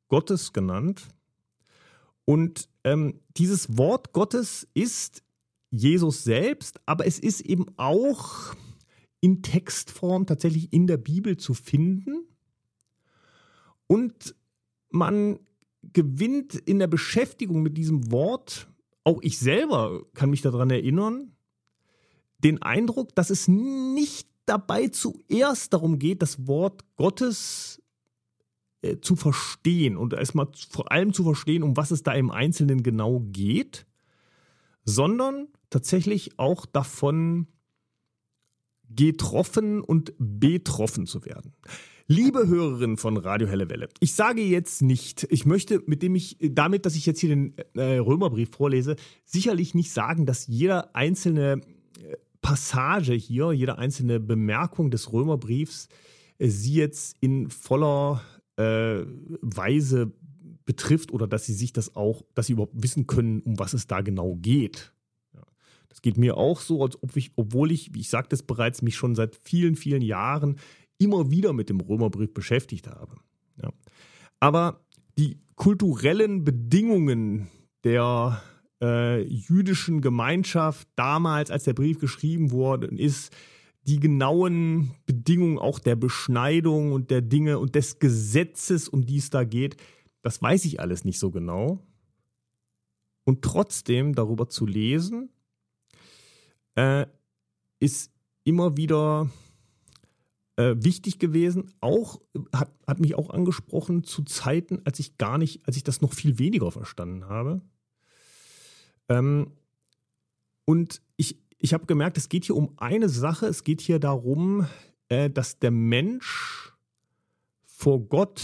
Gottes genannt. Und dieses Wort Gottes ist Jesus selbst, aber es ist eben auch in Textform tatsächlich in der Bibel zu finden. Und man gewinnt in der Beschäftigung mit diesem Wort, auch ich selber kann mich daran erinnern, den Eindruck, dass es nicht dabei zuerst darum geht, das Wort Gottes zu verstehen und erstmal vor allem zu verstehen, um was es da im Einzelnen genau geht, sondern tatsächlich auch davon getroffen und betroffen zu werden. Liebe Hörerinnen von Radio Helle Welle, ich sage jetzt nicht, ich möchte damit, dass ich jetzt hier den Römerbrief vorlese, sicherlich nicht sagen, dass jede einzelne Passage hier, jede einzelne Bemerkung des Römerbriefs sie jetzt in voller Weise betrifft oder dass sie überhaupt wissen können, um was es da genau geht. Ja. Das geht mir auch so, als obwohl ich, wie ich sagte es bereits, mich schon seit vielen, vielen Jahren immer wieder mit dem Römerbrief beschäftigt habe. Ja. Aber die kulturellen Bedingungen der jüdischen Gemeinschaft damals, als der Brief geschrieben worden ist, die genauen Bedingungen auch der Beschneidung und der Dinge und des Gesetzes, um die es da geht, das weiß ich alles nicht so genau. Und trotzdem darüber zu lesen, ist immer wieder wichtig gewesen. Auch hat mich auch angesprochen zu Zeiten, als ich das noch viel weniger verstanden habe. Und ich habe gemerkt, es geht hier um eine Sache. Es geht hier darum, dass der Mensch vor Gott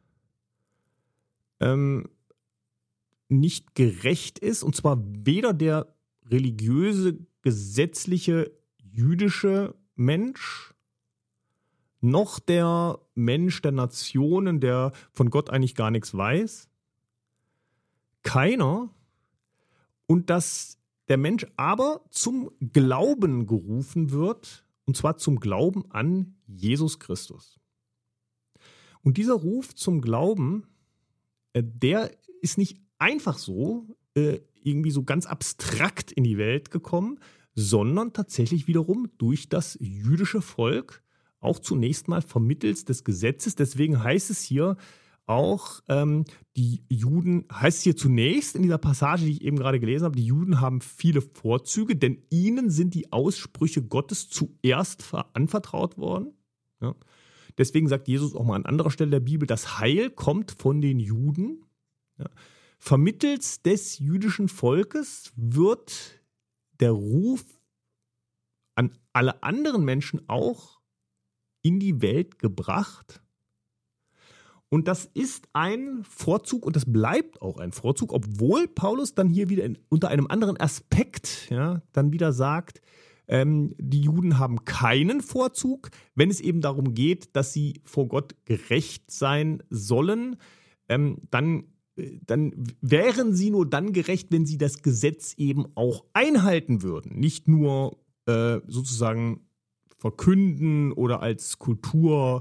nicht gerecht ist. Und zwar weder der religiöse, gesetzliche, jüdische Mensch, noch der Mensch der Nationen, der von Gott eigentlich gar nichts weiß. Keiner. Und dass der Mensch aber zum Glauben gerufen wird, und zwar zum Glauben an Jesus Christus. Und dieser Ruf zum Glauben, der ist nicht einfach so, irgendwie so ganz abstrakt in die Welt gekommen, sondern tatsächlich wiederum durch das jüdische Volk, auch zunächst mal vermittels des Gesetzes. Deswegen heißt es hier auch, die Juden, heißt es hier zunächst in dieser Passage, die ich eben gerade gelesen habe, die Juden haben viele Vorzüge, denn ihnen sind die Aussprüche Gottes zuerst anvertraut worden. Ja. Deswegen sagt Jesus auch mal an anderer Stelle der Bibel, das Heil kommt von den Juden. Ja. Vermittels des jüdischen Volkes wird der Ruf an alle anderen Menschen auch in die Welt gebracht. Und das ist ein Vorzug und das bleibt auch ein Vorzug, obwohl Paulus dann hier wieder unter einem anderen Aspekt dann wieder sagt, die Juden haben keinen Vorzug, wenn es eben darum geht, dass sie vor Gott gerecht sein sollen, dann wären sie nur dann gerecht, wenn sie das Gesetz eben auch einhalten würden. Nicht nur sozusagen verkünden oder als Kultur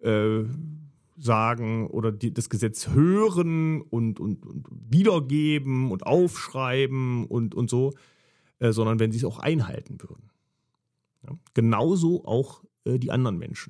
sagen oder das Gesetz hören und wiedergeben und aufschreiben und so, sondern wenn sie es auch einhalten würden. Ja? Genauso auch die anderen Menschen.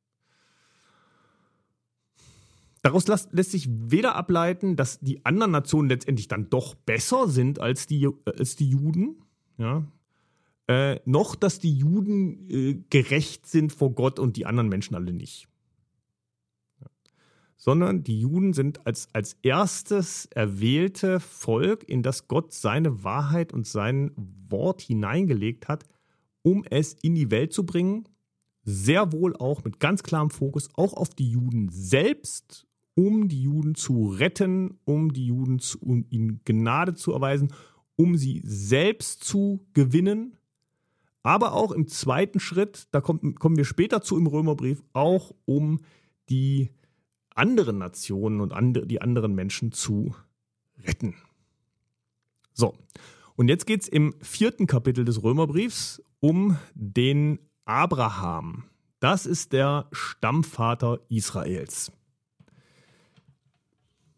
Daraus lässt sich weder ableiten, dass die anderen Nationen letztendlich dann doch besser sind als die Juden, ja? Noch, dass die Juden gerecht sind vor Gott und die anderen Menschen alle nicht. Ja. Sondern die Juden sind als erstes erwählte Volk, in das Gott seine Wahrheit und sein Wort hineingelegt hat, um es in die Welt zu bringen, sehr wohl auch mit ganz klarem Fokus auch auf die Juden selbst, um die Juden zu retten, um ihnen Gnade zu erweisen, um sie selbst zu gewinnen. Aber auch im zweiten Schritt, da kommen wir später zu im Römerbrief, auch um die anderen Nationen und die anderen Menschen zu retten. So, und jetzt geht es im 4. Kapitel des Römerbriefs um den Abraham. Das ist der Stammvater Israels.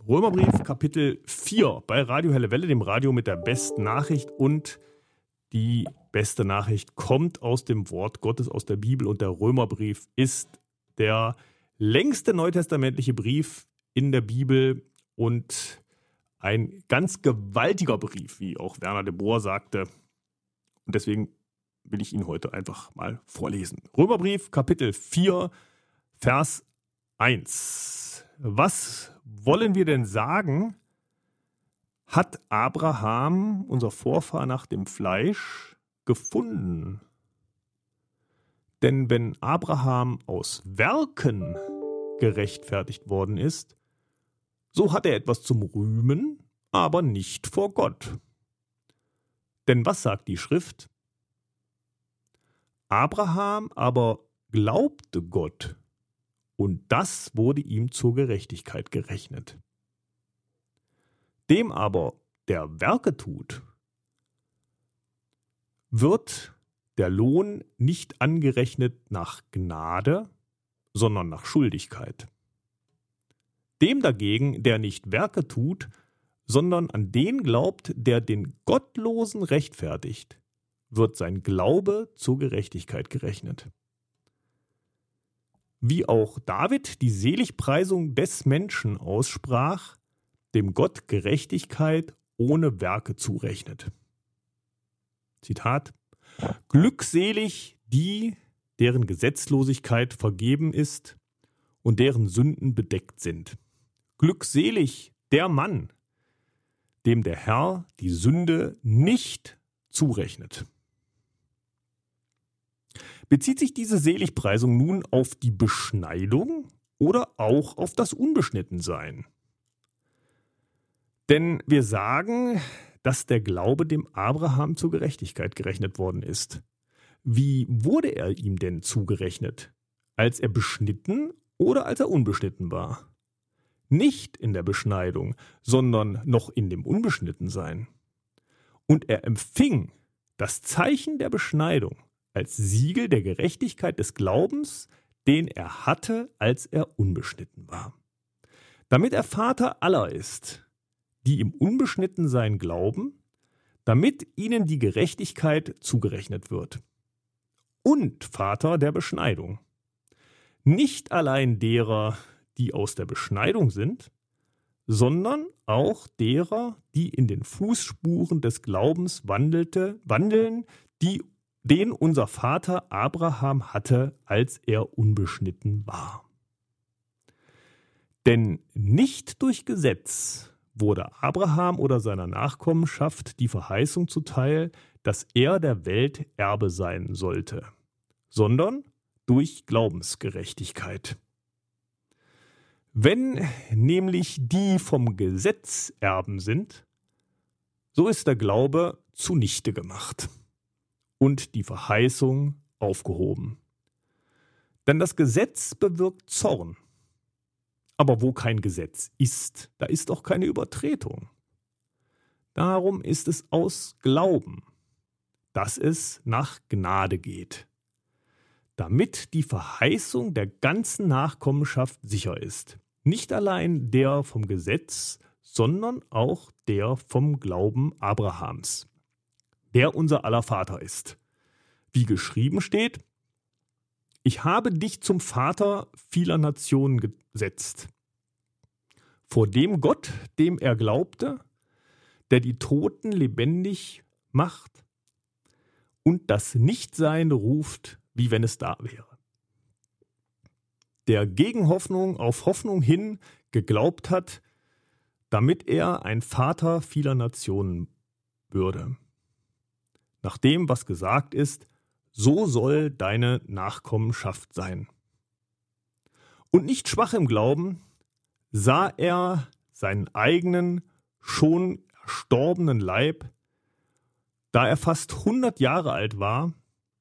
Römerbrief, Kapitel 4 bei Radio Helle Welle, dem Radio mit der besten Nachricht. Und die beste Nachricht kommt aus dem Wort Gottes, aus der Bibel. Und der Römerbrief ist der längste neutestamentliche Brief in der Bibel und ein ganz gewaltiger Brief, wie auch Werner de Boer sagte. Und deswegen will ich ihn heute einfach mal vorlesen. Römerbrief, Kapitel 4, Vers 1. Was wollen wir denn sagen? Hat Abraham, unser Vorfahr nach dem Fleisch, gefunden? Denn wenn Abraham aus Werken gerechtfertigt worden ist, so hat er etwas zum Rühmen, aber nicht vor Gott. Denn was sagt die Schrift? Abraham aber glaubte Gott, und das wurde ihm zur Gerechtigkeit gerechnet. Dem aber, der Werke tut, wird der Lohn nicht angerechnet nach Gnade, sondern nach Schuldigkeit. Dem dagegen, der nicht Werke tut, sondern an den glaubt, der den Gottlosen rechtfertigt, wird sein Glaube zur Gerechtigkeit gerechnet. Wie auch David die Seligpreisung des Menschen aussprach, dem Gott Gerechtigkeit ohne Werke zurechnet. Zitat: Glückselig die, deren Gesetzlosigkeit vergeben ist und deren Sünden bedeckt sind. Glückselig der Mann, dem der Herr die Sünde nicht zurechnet. Bezieht sich diese Seligpreisung nun auf die Beschneidung oder auch auf das Unbeschnittensein? Denn wir sagen, dass der Glaube dem Abraham zur Gerechtigkeit gerechnet worden ist. Wie wurde er ihm denn zugerechnet? Als er beschnitten oder als er unbeschnitten war? Nicht in der Beschneidung, sondern noch in dem Unbeschnittensein. Und er empfing das Zeichen der Beschneidung als Siegel der Gerechtigkeit des Glaubens, den er hatte, als er unbeschnitten war. Damit er Vater aller ist, die im Unbeschnittensein glauben, damit ihnen die Gerechtigkeit zugerechnet wird. Und Vater der Beschneidung. Nicht allein derer, die aus der Beschneidung sind, sondern auch derer, die in den Fußspuren des Glaubens wandeln, den unser Vater Abraham hatte, als er unbeschnitten war. Denn nicht durch Gesetz wurde Abraham oder seiner Nachkommenschaft die Verheißung zuteil, dass er der Welt Erbe sein sollte, sondern durch Glaubensgerechtigkeit. Wenn nämlich die vom Gesetz Erben sind, so ist der Glaube zunichte gemacht und die Verheißung aufgehoben. Denn das Gesetz bewirkt Zorn. Aber wo kein Gesetz ist, da ist auch keine Übertretung. Darum ist es aus Glauben, dass es nach Gnade geht, damit die Verheißung der ganzen Nachkommenschaft sicher ist. Nicht allein der vom Gesetz, sondern auch der vom Glauben Abrahams, der unser aller Vater ist. Wie geschrieben steht: Ich habe dich zum Vater vieler Nationen gesetzt. Vor dem Gott, dem er glaubte, der die Toten lebendig macht und das Nichtsein ruft, wie wenn es da wäre. Der gegen Hoffnung auf Hoffnung hin geglaubt hat, damit er ein Vater vieler Nationen würde. Nach dem, was gesagt ist, so soll deine Nachkommenschaft sein. Und nicht schwach im Glauben, sah er seinen eigenen, schon erstorbenen Leib, da er fast 100 Jahre alt war,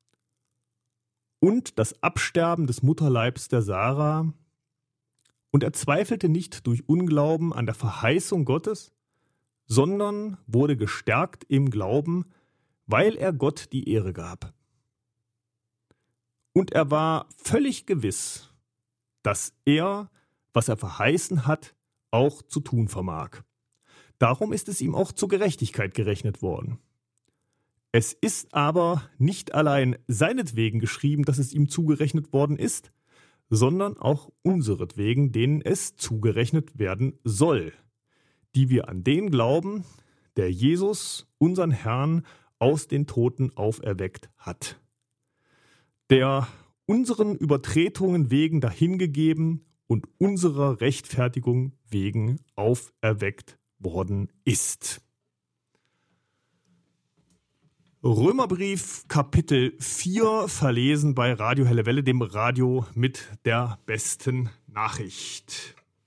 und das Absterben des Mutterleibs der Sarah, und er zweifelte nicht durch Unglauben an der Verheißung Gottes, sondern wurde gestärkt im Glauben, weil er Gott die Ehre gab. Und er war völlig gewiss, dass er, was er verheißen hat, auch zu tun vermag. Darum ist es ihm auch zur Gerechtigkeit gerechnet worden. Es ist aber nicht allein seinetwegen geschrieben, dass es ihm zugerechnet worden ist, sondern auch unseretwegen, denen es zugerechnet werden soll, die wir an den glauben, der Jesus, unseren Herrn, aus den Toten auferweckt hat, der unseren Übertretungen wegen dahingegeben und unserer Rechtfertigung wegen auferweckt worden ist. Römerbrief Kapitel 4, verlesen bei Radio Helle Welle, dem Radio mit der besten Nachricht.